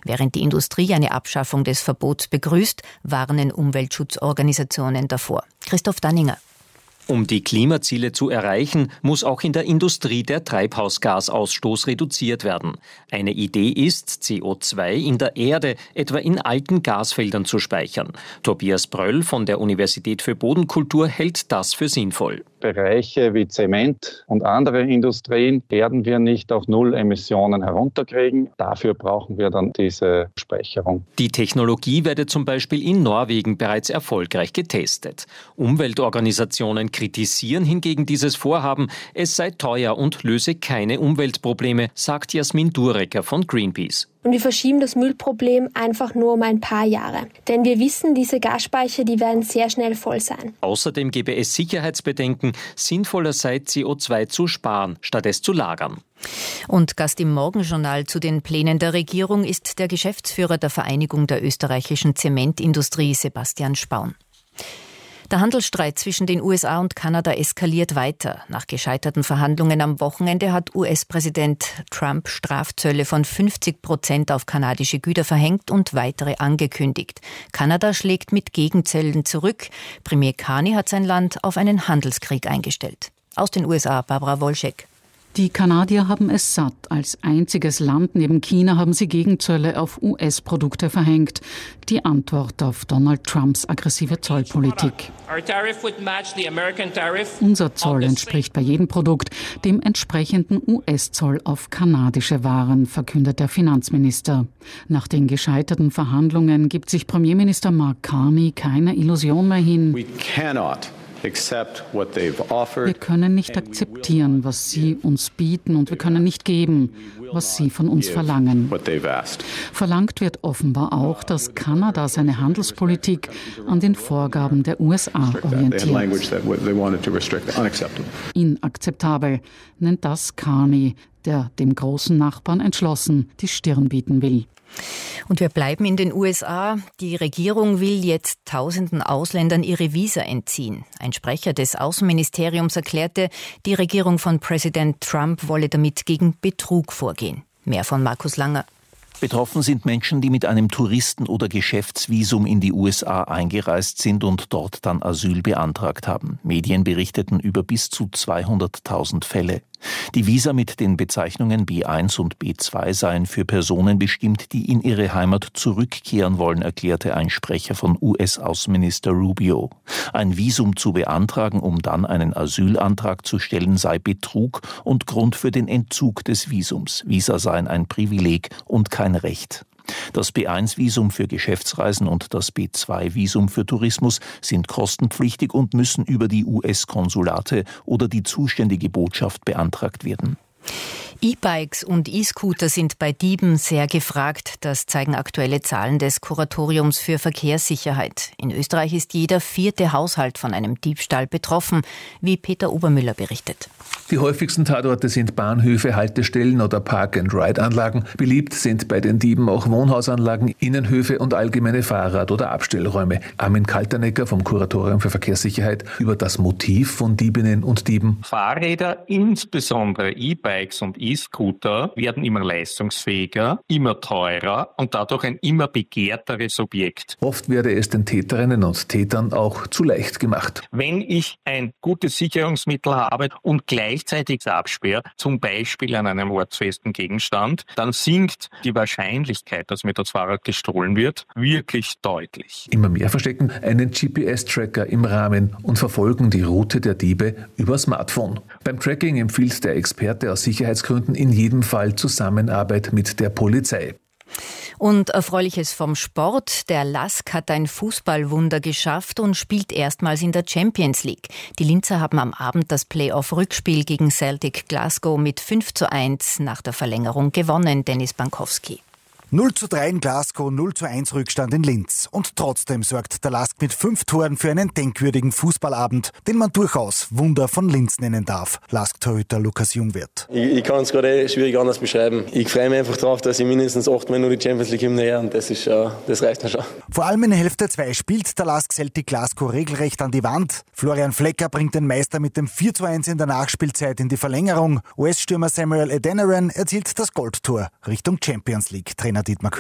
Während die Industrie eine Abschaffung des Verbots begrüßt, warnen Umweltschutzorganisationen davor. Christoph Danninger. Um die Klimaziele zu erreichen, muss auch in der Industrie der Treibhausgasausstoß reduziert werden. Eine Idee ist, CO2 in der Erde, etwa in alten Gasfeldern zu speichern. Tobias Bröll von der Universität für Bodenkultur hält das für sinnvoll. Bereiche wie Zement und andere Industrien werden wir nicht auf Null Emissionen herunterkriegen. Dafür brauchen wir dann diese Speicherung. Die Technologie werde zum Beispiel in Norwegen bereits erfolgreich getestet. Umweltorganisationen kritisieren hingegen dieses Vorhaben. Es sei teuer und löse keine Umweltprobleme, sagt Jasmin Durecker von Greenpeace. Und wir verschieben das Müllproblem einfach nur um ein paar Jahre. Denn wir wissen, diese Gasspeicher, die werden sehr schnell voll sein. Außerdem gäbe es Sicherheitsbedenken, sinnvoller sei CO2 zu sparen, statt es zu lagern. Und Gast im Morgenjournal zu den Plänen der Regierung ist der Geschäftsführer der Vereinigung der österreichischen Zementindustrie, Sebastian Spaun. Der Handelsstreit zwischen den USA und Kanada eskaliert weiter. Nach gescheiterten Verhandlungen am Wochenende hat US-Präsident Trump Strafzölle von 50% auf kanadische Güter verhängt und weitere angekündigt. Kanada schlägt mit Gegenzöllen zurück. Premier Carney hat sein Land auf einen Handelskrieg eingestellt. Aus den USA, Barbara Wolschek. Die Kanadier haben es satt. Als einziges Land neben China haben sie Gegenzölle auf US-Produkte verhängt. Die Antwort auf Donald Trumps aggressive Zollpolitik. Unser Zoll entspricht bei jedem Produkt dem entsprechenden US-Zoll auf kanadische Waren, verkündet der Finanzminister. Nach den gescheiterten Verhandlungen gibt sich Premierminister Mark Carney keine Illusion mehr hin. Wir können nicht akzeptieren, was sie uns bieten, und wir können nicht geben, was sie von uns verlangen. Verlangt wird offenbar auch, dass Kanada seine Handelspolitik an den Vorgaben der USA orientiert. Inakzeptabel nennt das Carney, der dem großen Nachbarn entschlossen die Stirn bieten will. Und wir bleiben in den USA. Die Regierung will jetzt Tausenden Ausländern ihre Visa entziehen. Ein Sprecher des Außenministeriums erklärte, die Regierung von Präsident Trump wolle damit gegen Betrug vorgehen. Mehr von Markus Langer. Betroffen sind Menschen, die mit einem Touristen- oder Geschäftsvisum in die USA eingereist sind und dort dann Asyl beantragt haben. Medien berichteten über bis zu 200.000 Fälle. Die Visa mit den Bezeichnungen B1 und B2 seien für Personen bestimmt, die in ihre Heimat zurückkehren wollen, erklärte ein Sprecher von US-Außenminister Rubio. Ein Visum zu beantragen, um dann einen Asylantrag zu stellen, sei Betrug und Grund für den Entzug des Visums. Visa seien ein Privileg und kein Recht. Das B1-Visum für Geschäftsreisen und das B2-Visum für Tourismus sind kostenpflichtig und müssen über die US-Konsulate oder die zuständige Botschaft beantragt werden. E-Bikes und E-Scooter sind bei Dieben sehr gefragt. Das zeigen aktuelle Zahlen des Kuratoriums für Verkehrssicherheit. In Österreich ist jeder 4. Haushalt von einem Diebstahl betroffen, wie Peter Obermüller berichtet. Die häufigsten Tatorte sind Bahnhöfe, Haltestellen oder Park-and-Ride-Anlagen. Beliebt sind bei den Dieben auch Wohnhausanlagen, Innenhöfe und allgemeine Fahrrad- oder Abstellräume. Armin Kaltenecker vom Kuratorium für Verkehrssicherheit über das Motiv von Diebinnen und Dieben. Fahrräder, insbesondere E-Bikes und E-Scooter, werden immer leistungsfähiger, immer teurer und dadurch ein immer begehrteres Objekt. Oft werde es den Täterinnen und Tätern auch zu leicht gemacht. Wenn ich ein gutes Sicherungsmittel habe und gleichzeitig absperre, zum Beispiel an einem ortsfesten Gegenstand, dann sinkt die Wahrscheinlichkeit, dass mir das Fahrrad gestohlen wird, wirklich deutlich. Immer mehr verstecken einen GPS-Tracker im Rahmen und verfolgen die Route der Diebe über Smartphone. Beim Tracking empfiehlt der Experte aus Sicherheitsgründen in jedem Fall Zusammenarbeit mit der Polizei. Und Erfreuliches vom Sport. Der LASK hat ein Fußballwunder geschafft und spielt erstmals in der Champions League. Die Linzer haben am Abend das Playoff-Rückspiel gegen Celtic Glasgow mit 5:1 nach der Verlängerung gewonnen. Dennis Bankowski. 0:3 in Glasgow, 0:1 Rückstand in Linz. Und trotzdem sorgt der LASK mit 5 Toren für einen denkwürdigen Fußballabend, den man durchaus Wunder von Linz nennen darf. LASK-Torhüter Lukas Jungwirth. Ich kann es gerade schwierig anders beschreiben. Ich freue mich einfach darauf, dass ich mindestens 8-mal nur die Champions League Hymne her und das reicht mir schon. Vor allem in Hälfte 2 spielt der LASK Celtic Glasgow regelrecht an die Wand. Florian Flecker bringt den Meister mit dem 4:1 in der Nachspielzeit in die Verlängerung. US-Stürmer Samuel Adeniran erzielt das Goldtor Richtung Champions League. Trainer Dietmar